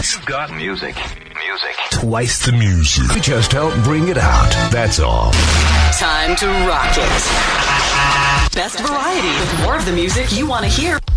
You've got music. Twice the music. We just help bring it out. That's all. Time to rock it. Best variety with more of the music you want to hear.